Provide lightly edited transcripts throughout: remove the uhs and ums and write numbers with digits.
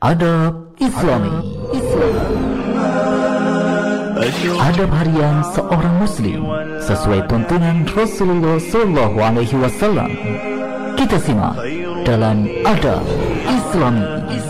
Adab Islami. Adab harian seorang muslim sesuai tuntunan Rasulullah SAW. Kita simak dalam Adab Islami.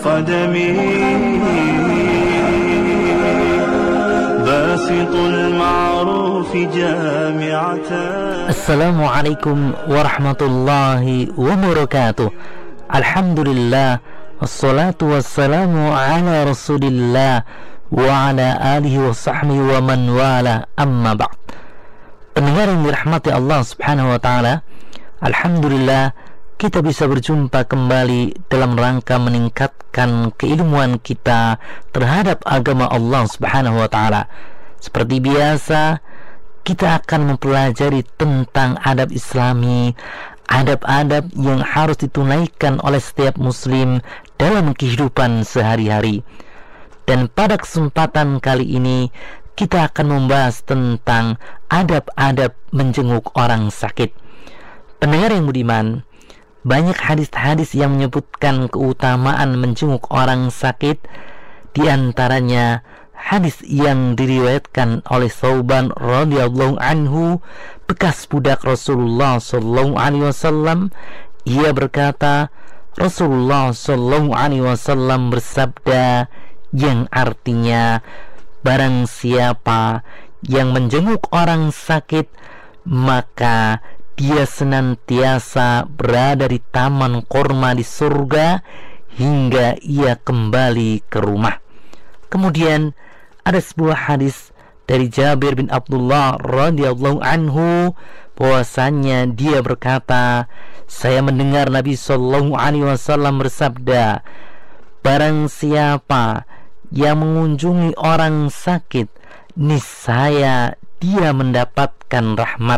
Assalamualaikum warahmatullahi wabarakatuh. Alhamdulillah, wassalatu wassalamu ala rasulillah wa ala alihi wa sahbihi wa man wala, amma ba'd. Pendengar yang dirahmati Allah subhanahu wa ta'ala, alhamdulillah kita bisa berjumpa kembali dalam rangka meningkatkan keilmuan kita terhadap agama Allah subhanahu wa ta'ala. Seperti biasa, kita akan mempelajari tentang adab islami, adab-adab yang harus ditunaikan oleh setiap muslim dalam kehidupan sehari-hari. Dan pada kesempatan kali ini kita akan membahas tentang adab-adab menjenguk orang sakit. Pendengar yang budiman, banyak hadis-hadis yang menyebutkan keutamaan menjenguk orang sakit. Di antaranya hadis yang diriwayatkan oleh Thauban radhiyallahu anhu, bekas budak Rasulullah sallallahu alaihi wasallam. Ia berkata, Rasulullah sallallahu alaihi wasallam bersabda, yang artinya, barang siapa yang menjenguk orang sakit, maka dia senantiasa berada di taman kurma di surga hingga ia kembali ke rumah. Kemudian ada sebuah hadis dari Jabir bin Abdullah radhiyallahu anhu, bahwasanya dia berkata, saya mendengar Nabi sallallahu alaihi wasallam bersabda, barang siapa yang mengunjungi orang sakit, niscaya dia mendapatkan rahmat.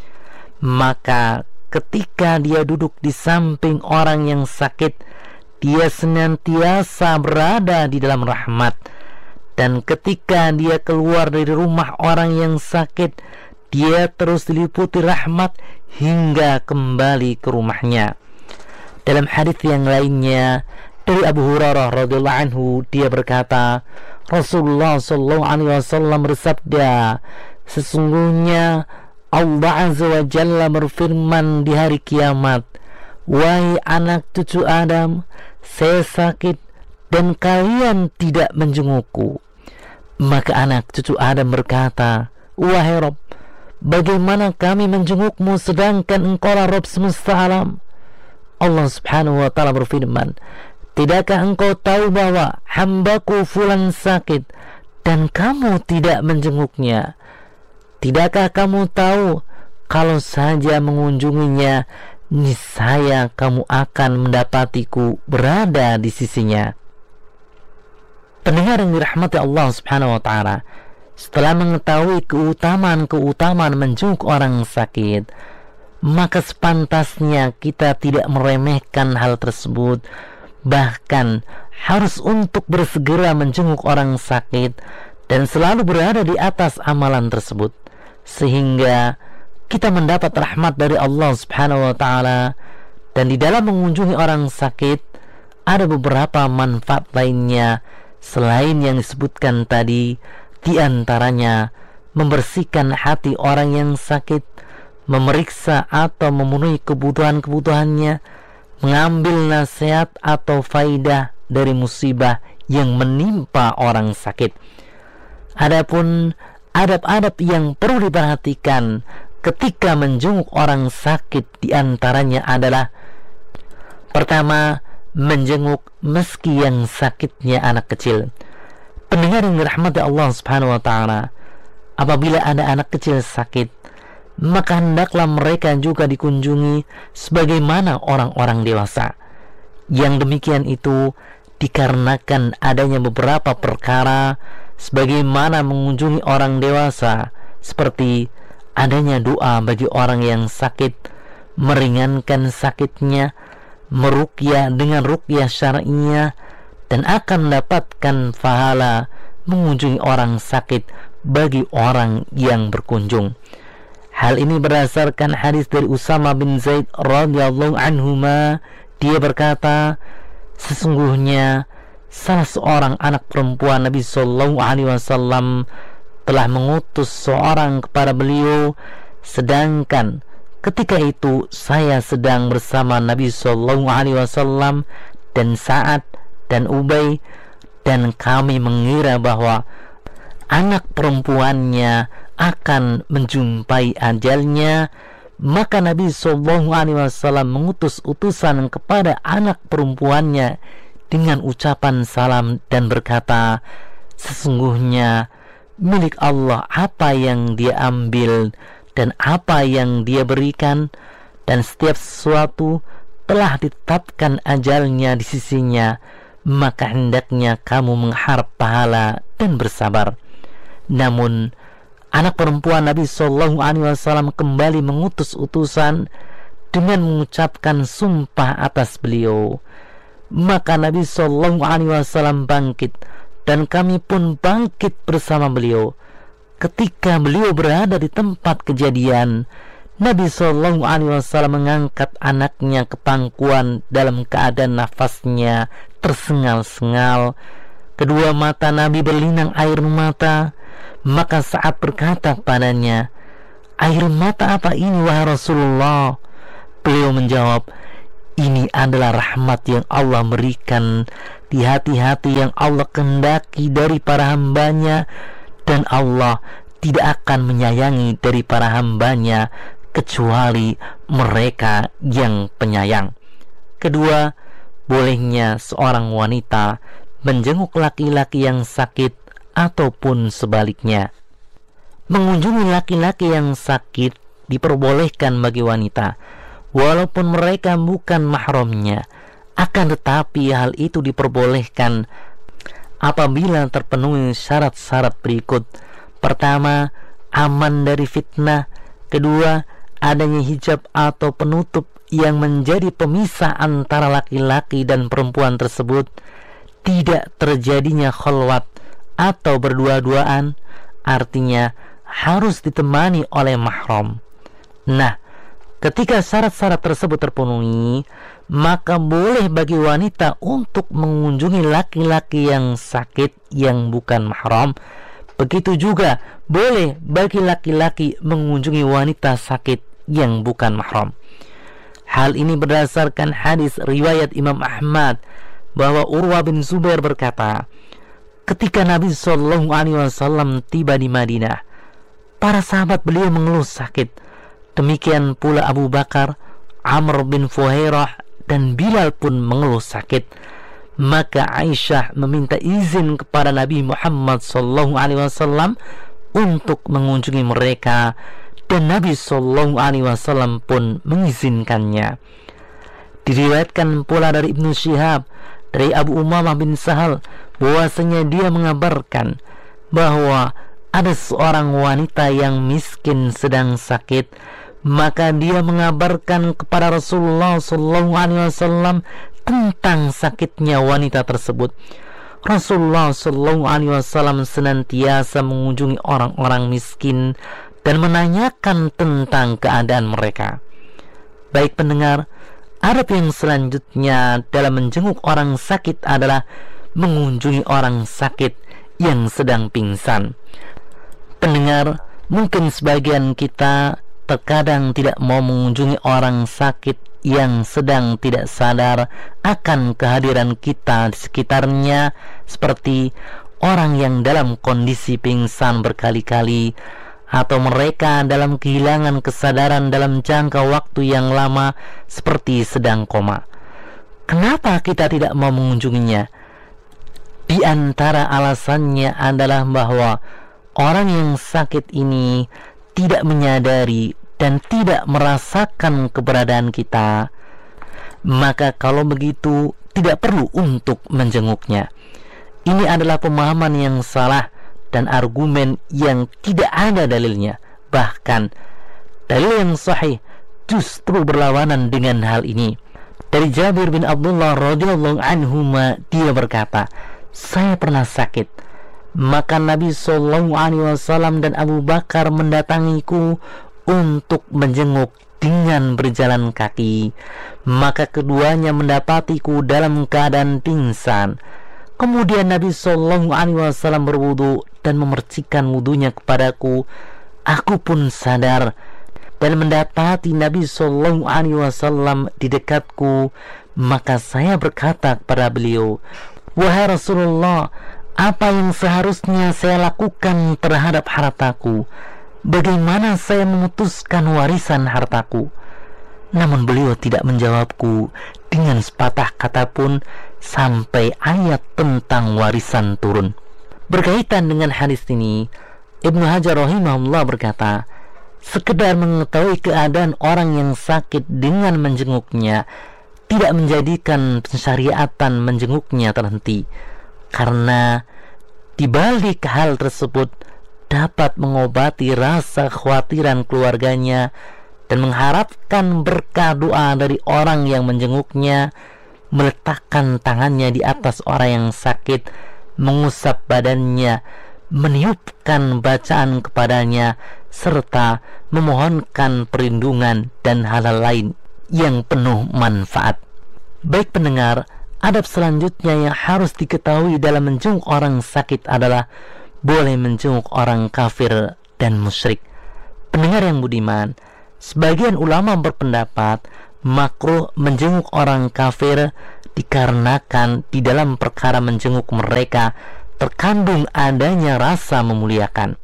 Maka ketika dia duduk di samping orang yang sakit, dia senantiasa berada di dalam rahmat. Dan ketika dia keluar dari rumah orang yang sakit, dia terus diliputi rahmat hingga kembali ke rumahnya. Dalam hadis yang lainnya dari Abu Hurairah radhiyallahu anhu, dia berkata, Rasulullah sallallahu alaihi wasallam bersabda, sesungguhnya Allah azza wa jalla berfirman di hari kiamat, wahai anak cucu Adam, saya sakit dan kalian tidak menjengukku. Maka anak cucu Adam berkata, wahai Rabb, bagaimana kami menjengukmu sedangkan engkaulah Rabb semesta alam? Allah subhanahu wa ta'ala berfirman, tidakkah engkau tahu bahwa hambaku fulan sakit dan kamu tidak menjenguknya? Tidakkah kamu tahu kalau saja mengunjunginya, niscaya kamu akan mendapatiku berada di sisinya? Pendengar yang dirahmati Allah subhanahu wa ta'ala, setelah mengetahui keutamaan menjenguk orang sakit, maka sepantasnya kita tidak meremehkan hal tersebut, bahkan harus untuk bersegera menjenguk orang sakit dan selalu berada di atas amalan tersebut, sehingga kita mendapat rahmat dari Allah subhanahu wa ta'ala. Dan di dalam mengunjungi orang sakit ada beberapa manfaat lainnya selain yang disebutkan tadi. Di antaranya membersihkan hati orang yang sakit, memeriksa atau memenuhi kebutuhan-kebutuhannya, mengambil nasihat atau faidah dari musibah yang menimpa orang sakit. Adapun adab-adab yang perlu diperhatikan ketika menjenguk orang sakit, di antaranya adalah, pertama, menjenguk meski yang sakitnya anak kecil. Pendengar yang dirahmati Allah subhanahu wa ta'ala, apabila ada anak kecil sakit, maka hendaklah mereka juga dikunjungi sebagaimana orang-orang dewasa. Yang demikian itu dikarenakan adanya beberapa perkara sebagaimana mengunjungi orang dewasa, seperti adanya doa bagi orang yang sakit, meringankan sakitnya, meruqyah dengan ruqyah syar'iyyah, dan akan mendapatkan pahala mengunjungi orang sakit bagi orang yang berkunjung. Hal ini berdasarkan hadis dari Usama bin Zaid radhiyallahu anhuma. Dia berkata, sesungguhnya salah seorang anak perempuan Nabi Sallallahu Alaihi Wasallam telah mengutus seorang kepada beliau, sedangkan ketika itu saya sedang bersama Nabi Sallallahu Alaihi Wasallam dan Sa'ad dan Ubay, dan kami mengira bahwa anak perempuannya akan menjumpai ajalnya. Maka Nabi Sallallahu Alaihi Wasallam mengutus utusan kepada anak perempuannya dengan ucapan salam dan berkata, sesungguhnya milik Allah apa yang dia ambil dan apa yang dia berikan, dan setiap sesuatu telah ditetapkan ajalnya di sisinya, maka hendaknya kamu mengharap pahala dan bersabar. Namun anak perempuan Nabi Sallallahu Alaihi Wasallam kembali mengutus utusan dengan mengucapkan sumpah atas beliau. Maka Nabi Sallallahu Alaihi Wasallam bangkit dan kami pun bangkit bersama beliau. Ketika beliau berada di tempat kejadian, Nabi Sallallahu Alaihi Wasallam mengangkat anaknya ke pangkuan dalam keadaan nafasnya tersengal-sengal. Kedua mata Nabi berlinang air mata. Maka saat berkata padanya, air mata apa ini wahai Rasulullah? Beliau menjawab, ini adalah rahmat yang Allah berikan di hati-hati yang Allah kehendaki dari para hambanya, dan Allah tidak akan menyayangi dari para hambanya kecuali mereka yang penyayang. Kedua, bolehnya seorang wanita menjenguk laki-laki yang sakit ataupun sebaliknya. Mengunjungi laki-laki yang sakit diperbolehkan bagi wanita walaupun mereka bukan mahramnya. Akan tetapi hal itu diperbolehkan apabila terpenuhi syarat-syarat berikut. Pertama, aman dari fitnah. Kedua, adanya hijab atau penutup yang menjadi pemisah antara laki-laki dan perempuan tersebut. Tidak terjadinya khalwat atau berdua-duaan, artinya harus ditemani oleh mahram. Nah, ketika syarat-syarat tersebut terpenuhi, maka boleh bagi wanita untuk mengunjungi laki-laki yang sakit yang bukan mahram. Begitu juga boleh bagi laki-laki mengunjungi wanita sakit yang bukan mahram. Hal ini berdasarkan hadis riwayat Imam Ahmad bahwa Urwah bin Zubair berkata, ketika Nabi Sallallahu Alaihi Wasallam tiba di Madinah, para sahabat beliau mengeluh sakit. Demikian pula Abu Bakar, Amr bin Fuhairah, dan Bilal pun mengeluh sakit. Maka Aisyah meminta izin kepada Nabi Muhammad Sallallahu Alaihi Wasallam untuk mengunjungi mereka, dan Nabi Sallallahu Alaihi Wasallam pun mengizinkannya. Diriwayatkan pula dari Ibnu Syihab dari Abu Umamah bin Sahal bahwasanya dia mengabarkan bahwa ada seorang wanita yang miskin sedang sakit, maka dia mengabarkan kepada Rasulullah Sallallahu Alaihi Wasallam tentang sakitnya wanita tersebut. Rasulullah Sallallahu Alaihi Wasallam senantiasa mengunjungi orang-orang miskin dan menanyakan tentang keadaan mereka. Baik pendengar, adab yang selanjutnya dalam menjenguk orang sakit adalah mengunjungi orang sakit yang sedang pingsan. Pendengar, mungkin sebagian kita terkadang tidak mau mengunjungi orang sakit yang sedang tidak sadar akan kehadiran kita di sekitarnya, seperti orang yang dalam kondisi pingsan berkali-kali, atau mereka dalam kehilangan kesadaran dalam jangka waktu yang lama seperti sedang koma. Kenapa kita tidak mau mengunjunginya? Di antara alasannya adalah bahwa orang yang sakit ini tidak menyadari dan tidak merasakan keberadaan kita. Maka kalau begitu tidak perlu untuk menjenguknya. Ini adalah pemahaman yang salah dan argumen yang tidak ada dalilnya. Bahkan dalil yang sahih justru berlawanan dengan hal ini. Dari Jabir bin Abdullah radhiyallahu anhuma, dia berkata, saya pernah sakit, maka Nabi Sallallahu Alaihi Wasallam dan Abu Bakar mendatangiku untuk menjenguk dengan berjalan kaki. Maka keduanya mendapatiku dalam keadaan pingsan. Kemudian Nabi SAW berwudu dan memercikan wudunya kepadaku. Aku pun sadar dan mendapati Nabi SAW di dekatku. Maka saya berkata kepada beliau, "Wahai Rasulullah, apa yang seharusnya saya lakukan terhadap hartaku? Bagaimana saya memutuskan warisan hartaku?" Namun beliau tidak menjawabku dengan sepatah kata pun sampai ayat tentang warisan turun. Berkaitan dengan hadis ini, Ibnu Hajar rahimahullah berkata, sekedar mengetahui keadaan orang yang sakit dengan menjenguknya tidak menjadikan pensyariatan menjenguknya terhenti, karena di balik hal tersebut dapat mengobati rasa kekhawatiran keluarganya dan mengharapkan berkah doa dari orang yang menjenguknya, meletakkan tangannya di atas orang yang sakit, mengusap badannya, meniupkan bacaan kepadanya, serta memohonkan perlindungan dan hal-hal lain yang penuh manfaat. Baik pendengar, adab selanjutnya yang harus diketahui dalam menjenguk orang sakit adalah boleh menjenguk orang kafir dan musyrik. Pendengar yang budiman, sebagian ulama berpendapat makruh menjenguk orang kafir dikarenakan di dalam perkara menjenguk mereka terkandung adanya rasa memuliakan.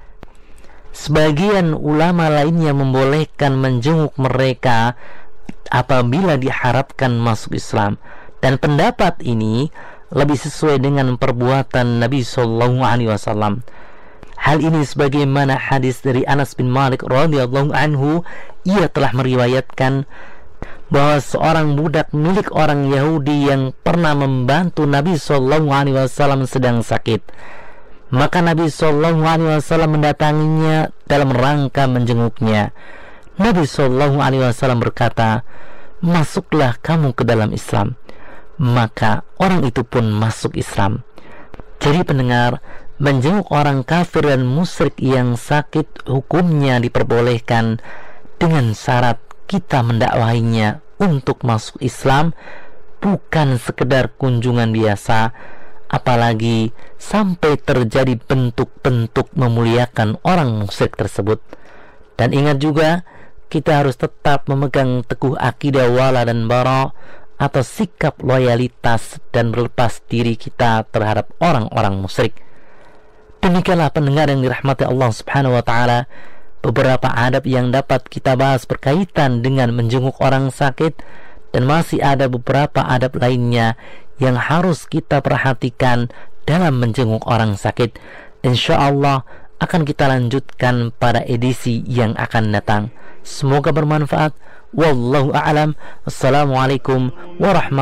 Sebagian ulama lainnya membolehkan menjenguk mereka apabila diharapkan masuk Islam, dan pendapat ini lebih sesuai dengan perbuatan Nabi SAW. Hal ini sebagaimana hadis dari Anas bin Malik radhiyallahu anhu, ia telah meriwayatkan bahwa seorang budak milik orang Yahudi yang pernah membantu Nabi SAW sedang sakit. Maka Nabi SAW mendatanginya dalam rangka menjenguknya. Nabi SAW berkata, "Masuklah kamu ke dalam Islam." Maka orang itu pun masuk Islam. Jadi pendengar, menjenguk orang kafir dan musyrik yang sakit hukumnya diperbolehkan dengan syarat kita mendakwahinya untuk masuk Islam, bukan sekedar kunjungan biasa, apalagi sampai terjadi bentuk-bentuk memuliakan orang musyrik tersebut. Dan ingat juga, kita harus tetap memegang teguh akidah wala dan bara, atau sikap loyalitas dan berlepas diri kita terhadap orang-orang musyrik. Demikianlah pendengar yang dirahmati Allah Subhanahu wa taala, beberapa adab yang dapat kita bahas berkaitan dengan menjenguk orang sakit, dan masih ada beberapa adab lainnya yang harus kita perhatikan dalam menjenguk orang sakit. InsyaAllah akan kita lanjutkan pada edisi yang akan datang. Semoga bermanfaat. Wallahu a'lam. Assalamualaikum warahmatullahi